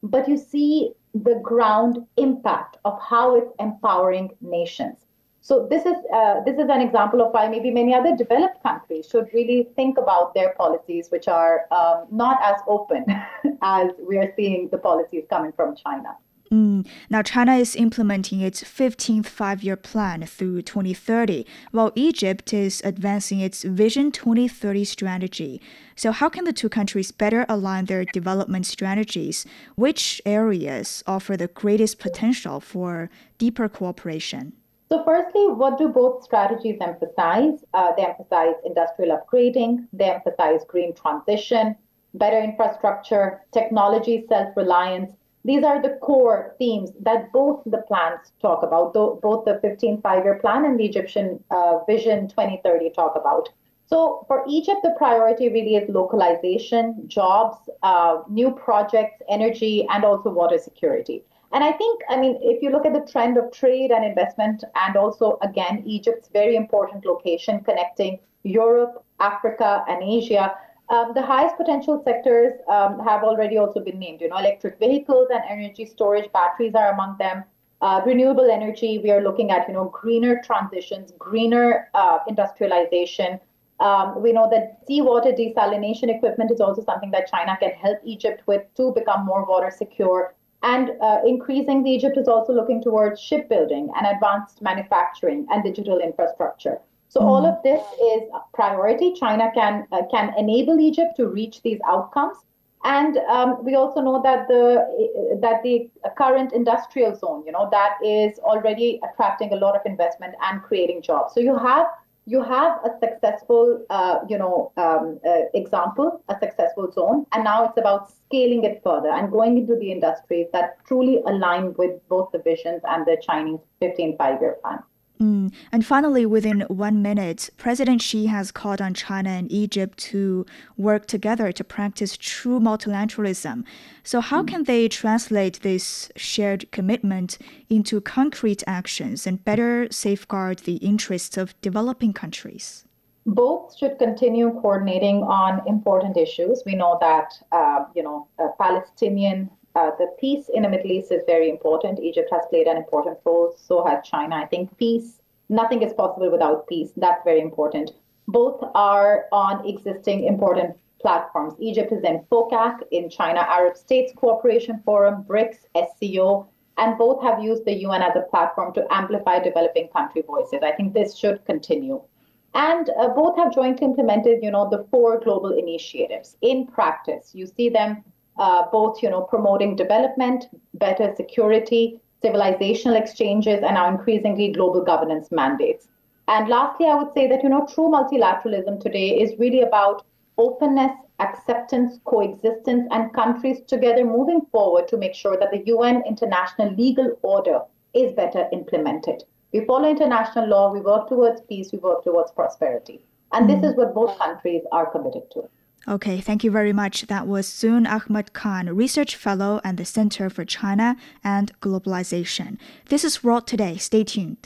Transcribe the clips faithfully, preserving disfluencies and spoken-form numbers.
but you see the ground impact of how it's empowering nations. So this is uh, this is an example of why maybe many other developed countries should really think about their policies, which are um, not as open as we are seeing the policies coming from China. Mm. Now, China is implementing its fifteenth five-year plan through twenty thirty, while Egypt is advancing its Vision twenty thirty strategy. So how can the two countries better align their development strategies? Which areas offer the greatest potential for deeper cooperation? So, firstly, what do both strategies emphasize? Uh, they emphasize industrial upgrading, they emphasize green transition, better infrastructure, technology self reliance. These are the core themes that both the plans talk about, both the fifteen five-year plan and the Egyptian uh, Vision twenty thirty talk about. So for Egypt, the priority really is localization, jobs, uh, new projects, energy, and also water security. And I think, I mean, if you look at the trend of trade and investment, and also, again, Egypt's very important location connecting Europe, Africa, and Asia, um, the highest potential sectors um, have already also been named. You know, electric vehicles and energy storage batteries are among them. Uh, renewable energy, we are looking at, you know, greener transitions, greener uh, industrialization. Um, we know that seawater desalination equipment is also something that China can help Egypt with to become more water secure. And uh, increasingly, Egypt is also looking towards shipbuilding and advanced manufacturing and digital infrastructure. So all Mm. of this is a priority. China can uh, can enable Egypt to reach these outcomes. And um, we also know that the that the current industrial zone, you know, that is already attracting a lot of investment and creating jobs. So you have you have a successful, uh, you know, um, uh, example, a successful zone, and now it's about scaling it further and going into the industries that truly align with both the visions and the Chinese fifteen five-year plan. Mm. And finally, within one minute, President Xi has called on China and Egypt to work together to practice true multilateralism. So how can they translate this shared commitment into concrete actions and better safeguard the interests of developing countries? Both should continue coordinating on important issues. We know that, uh, you know, uh, Palestinian, uh, the peace in the Middle East is very important. Egypt has played an important role, so has China. I think peace, nothing is possible without peace. That's very important. Both are on existing important platforms. Egypt is in FOCAC, in China Arab States Cooperation Forum, BRICS, S C O, and both have used the U N as a platform to amplify developing country voices. I think this should continue. And uh, both have jointly implemented, you know, the four global initiatives in practice. You see them uh, both, you know, promoting development, better security, civilizational exchanges, and now increasingly global governance mandates. And lastly, I would say that, you know, true multilateralism today is really about openness, acceptance, coexistence, and countries together moving forward to make sure that the U N international legal order is better implemented. We follow international law, we work towards peace, we work towards prosperity. And this Mm. is what both countries are committed to. Okay, thank you very much. That was Soon Ahmed Khan, Research Fellow at the Center for China and Globalization. This is World Today. Stay tuned.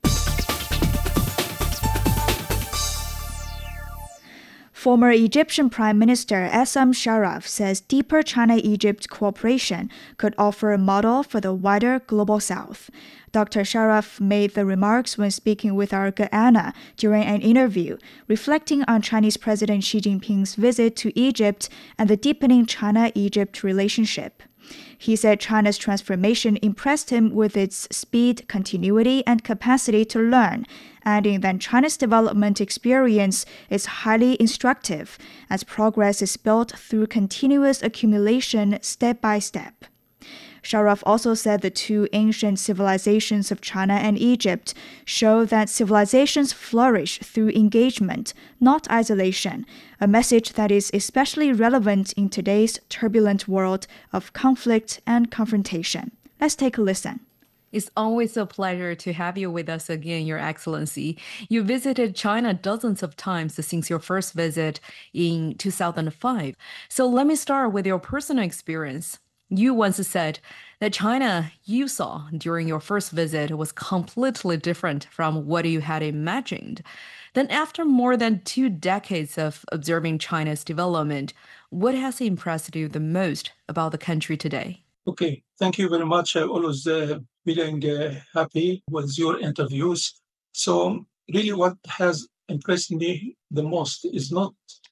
Former Egyptian Prime Minister Essam Sharaf says deeper China-Egypt cooperation could offer a model for the wider global south. Doctor Sharaf made the remarks when speaking with our Anna during an interview, reflecting on Chinese President Xi Jinping's visit to Egypt and the deepening China-Egypt relationship. He said China's transformation impressed him with its speed, continuity, and capacity to learn, adding that China's development experience is highly instructive, as progress is built through continuous accumulation step by step. Sharaf also said the two ancient civilizations of China and Egypt show that civilizations flourish through engagement, not isolation, a message that is especially relevant in today's turbulent world of conflict and confrontation. Let's take a listen. It's always a pleasure to have you with us again, Your Excellency. You visited China dozens of times since your first visit in two thousand five. So let me start with your personal experience. You once said that China you saw during your first visit was completely different from what you had imagined. Then after more than two decades of observing China's development, what has impressed you the most about the country today? Okay, thank you very much. I always uh, feeling uh, happy with your interviews. So, really, what has impressed me the most is not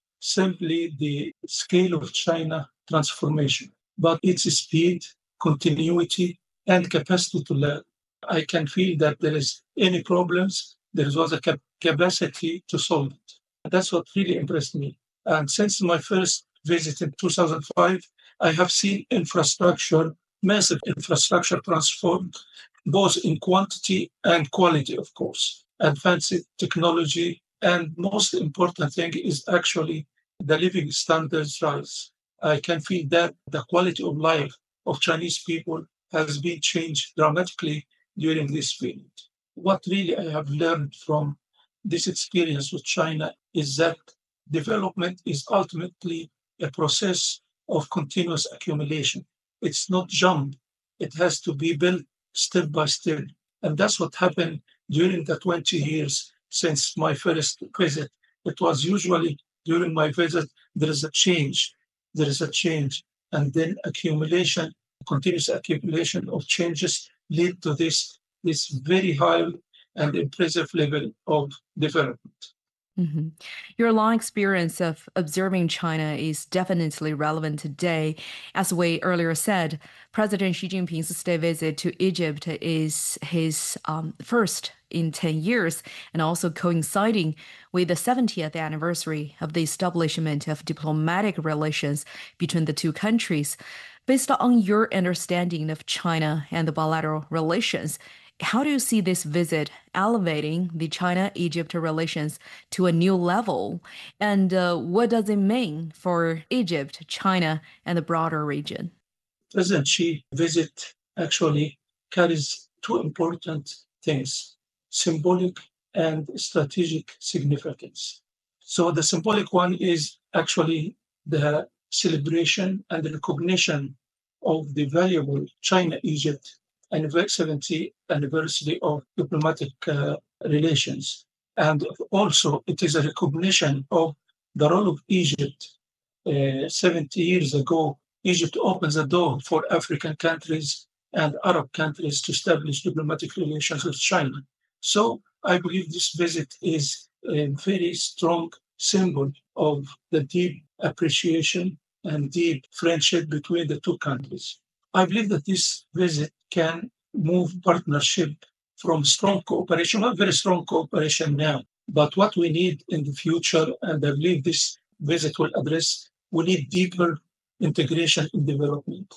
simply the scale of China transformation, but its speed, continuity, and capacity to learn. I can feel that there is any problems, there was a cap- capacity to solve it. That's what really impressed me. And since my first visit in two thousand five, I have seen infrastructure, massive infrastructure transformed, both in quantity and quality, of course. Advanced technology, and most important thing is actually the living standards rise. I can feel that the quality of life of Chinese people has been changed dramatically during this period. What really I have learned from this experience with China is that development is ultimately a process of continuous accumulation. It's not jump. It has to be built step by step. And that's what happened during the twenty years since my first visit. It was usually during my visit, there is a change. There is a change. And then accumulation, continuous accumulation of changes lead to this, this very high and impressive level of development. Mhm. Your long experience of observing China is definitely relevant today. As we earlier said, President Xi Jinping's state visit to Egypt is his um, first in ten years, and also coinciding with the seventieth anniversary of the establishment of diplomatic relations between the two countries. Based on your understanding of China and the bilateral relations, how do you see this visit elevating the China Egypt relations to a new level? And uh, what does it mean for Egypt, China, and the broader region? President Xi visit actually carries two important things, symbolic and strategic significance. So the symbolic one is actually the celebration and the recognition of the valuable China-Egypt seventieth anniversary of diplomatic uh, relations. And also it is a recognition of the role of Egypt uh, seventy years ago. Egypt opens the door for African countries and Arab countries to establish diplomatic relations with China. So I believe this visit is a very strong symbol of the deep appreciation and deep friendship between the two countries. I believe that this visit can move partnership from strong cooperation, not very strong cooperation now, but what we need in the future, and I believe this visit will address, we need deeper integration in development.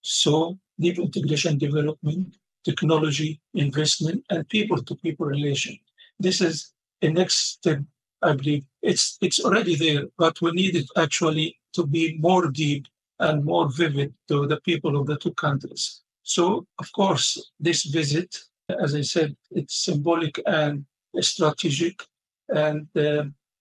So deep integration development, technology, investment, and people-to-people relation. This is the next step, I believe. It's it's already there, but we need it actually to be more deep and more vivid to the people of the two countries. So, of course, this visit, as I said, it's symbolic and strategic, and uh,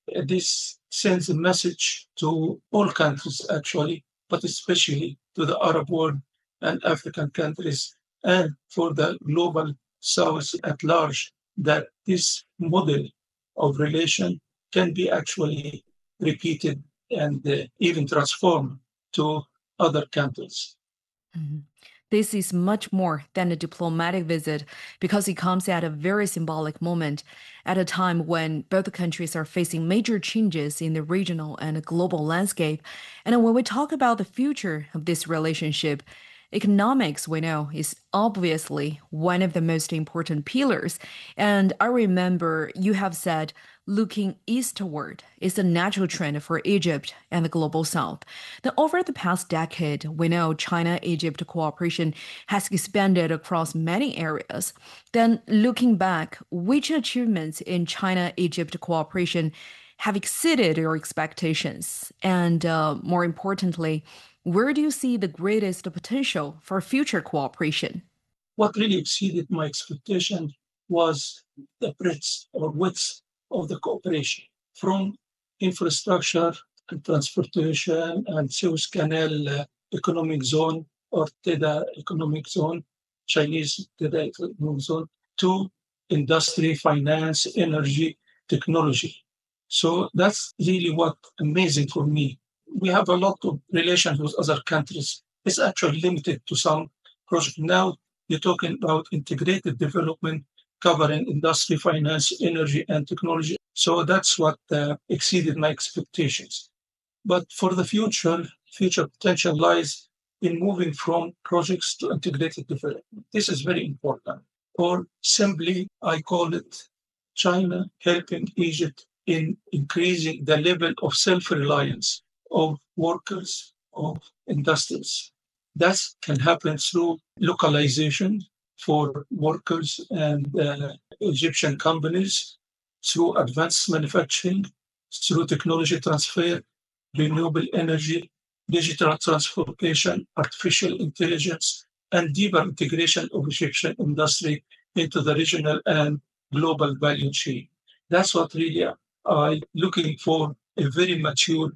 this sends a message to all countries, actually, but especially to the Arab world and African countries, and for the global South at large, that this model of relation can be actually repeated and uh, even transformed to other countries. Mhm. This is much more than a diplomatic visit because it comes at a very symbolic moment, at a time when both countries are facing major changes in the regional and global landscape. And when we talk about the future of this relationship, economics, we know, is obviously one of the most important pillars. And I remember you have said looking eastward is a natural trend for Egypt and the global south. Then, over the past decade, we know China Egypt cooperation has expanded across many areas. Then, looking back, which achievements in China Egypt cooperation have exceeded your expectations? And uh, more importantly, where do you see the greatest potential for future cooperation? What really exceeded my expectation was the breadth or width of the cooperation, from infrastructure and transportation and Suez Canal uh, economic zone or TEDA economic zone, Chinese TEDA economic zone, to industry, finance, energy, technology. So that's really what amazing for me. We have a lot of relations with other countries, is actually limited to some projects. Now you're talking about integrated development covering industry, finance, energy, and technology. So that's what uh, exceeded my expectations. But for the future, future potential lies in moving from projects to integrated development. This is very important. Or simply, I call it China helping Egypt in increasing the level of self-reliance of workers, of industries. That can happen through localization for workers and uh, Egyptian companies, through advanced manufacturing, through technology transfer, renewable energy, digital transformation, artificial intelligence, and deeper integration of Egyptian industry into the regional and global value chain. That's what really I'm looking for, a very mature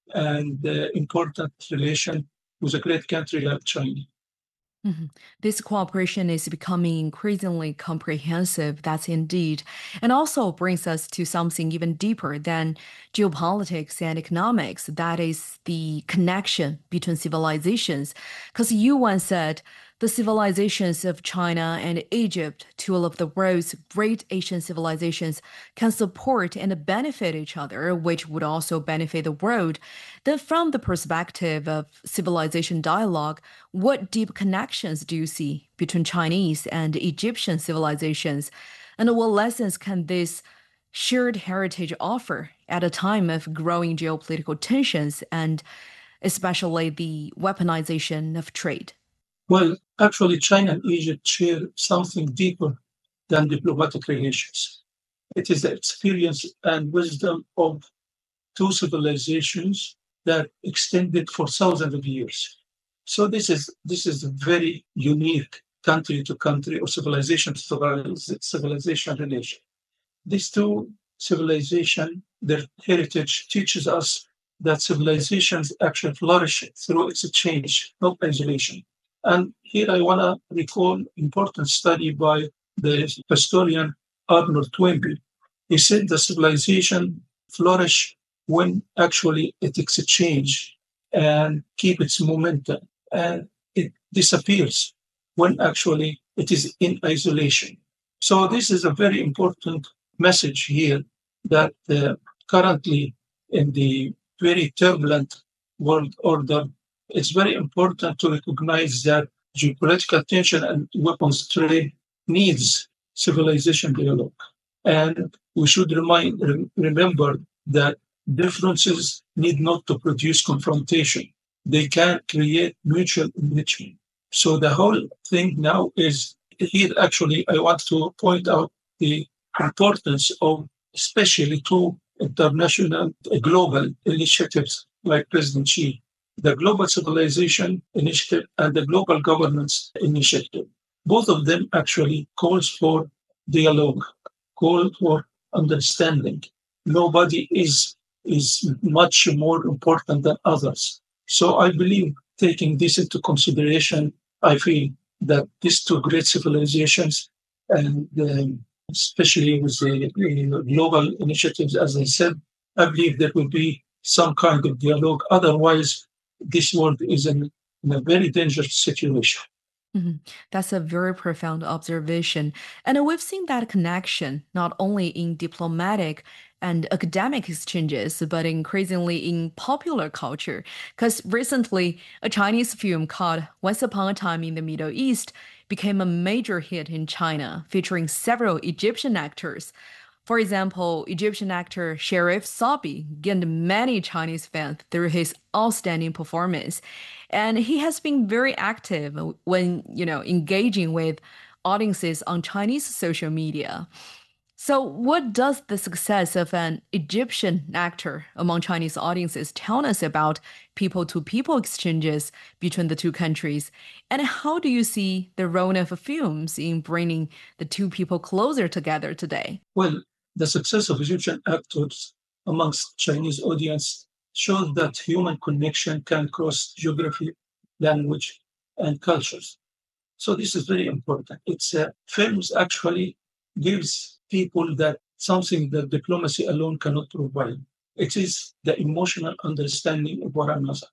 and uh, important relation with a great country like China. Mhm. This cooperation is becoming increasingly comprehensive, that's indeed, and also brings us to something even deeper than geopolitics and economics. That is the connection between civilizations. Because you once said the civilizations of China and Egypt, two of the world's great Asian civilizations, can support and benefit each other, which would also benefit the world. Then, from the perspective of civilization dialogue, what deep connections do you see between Chinese and Egyptian civilizations? And what lessons can this shared heritage offer at a time of growing geopolitical tensions and especially the weaponization of trade? Well, actually, China and Egypt share something deeper than diplomatic relations. It is the experience and wisdom of two civilizations that extended for thousands of years. So this is this is a very unique country to country or civilization to civilization relation. These two civilizations, their heritage teaches us that civilizations actually flourish through exchange, not isolation. And here I want to recall important study by the historian Arnold Toynbee. He said the civilization flourish when actually it exchange and keep its momentum, and it disappears when actually it is in isolation. So this is a very important message here that uh, currently in the very turbulent world order, it's very important to recognize that geopolitical tension and weapons trade needs civilization dialogue. And we should remind, re- remember that differences need not to produce confrontation. They can create mutual enrichment. So the whole thing now is here. Actually, I want to point out the importance of especially two international uh, global initiatives like President Xi, the Global Civilization Initiative and the Global Governance Initiative. Both of them actually calls for dialogue, call for understanding. Nobody is is much more important than others. So I believe taking this into consideration, I feel that these two great civilizations, and um, especially with the uh, global initiatives, as I said, I believe there will be some kind of dialogue. Otherwise, this world is in, in a very dangerous situation. Mhm. That's a very profound observation. And we've seen that connection not only in diplomatic and academic exchanges, but increasingly in popular culture. Because recently, a Chinese film called Once Upon a Time in the Middle East became a major hit in China, featuring several Egyptian actors. For example, Egyptian actor Sharif Sabi gained many Chinese fans through his outstanding performance. And he has been very active when, you know, engaging with audiences on Chinese social media. So, what does the success of an Egyptian actor among Chinese audiences tell us about people to people exchanges between the two countries? And how do you see the role of films in bringing the two people closer together today? Well, the success of Egyptian actors amongst Chinese audience shows that human connection can cross geography, language, and cultures. So this is very important. It's uh, films actually gives people that something that diplomacy alone cannot provide. It is the emotional understanding of one another.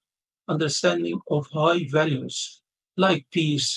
understanding of high values like peace,